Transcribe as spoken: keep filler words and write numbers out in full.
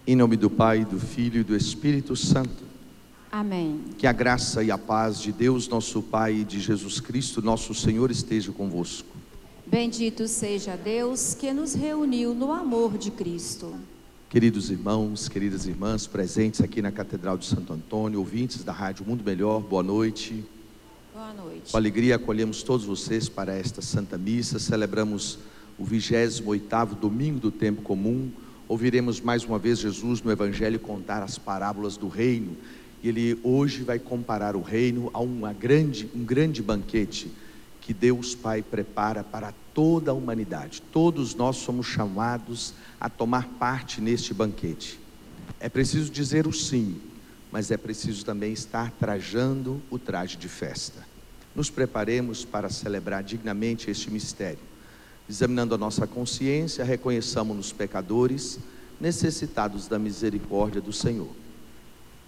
Em nome do Pai, do Filho e do Espírito Santo. Amém. Que a graça e a paz de Deus, nosso Pai, e de Jesus Cristo, nosso Senhor, esteja convosco. Bendito seja Deus que nos reuniu no amor de Cristo. Queridos irmãos, queridas irmãs, presentes aqui na Catedral de Santo Antônio, ouvintes da Rádio Mundo Melhor, boa noite. Boa noite. Com alegria acolhemos todos vocês para esta Santa Missa. Celebramos o vigésimo oitavo domingo do tempo comum. Ouviremos mais uma vez Jesus no Evangelho contar as parábolas do reino. E ele hoje vai comparar o reino a uma grande, um grande banquete que Deus Pai prepara para toda a humanidade. Todos nós somos chamados a tomar parte neste banquete. É preciso dizer o sim, mas é preciso também estar trajando o traje de festa. Nos preparemos para celebrar dignamente este mistério. Examinando a nossa consciência, reconheçamos-nos pecadores, necessitados da misericórdia do Senhor.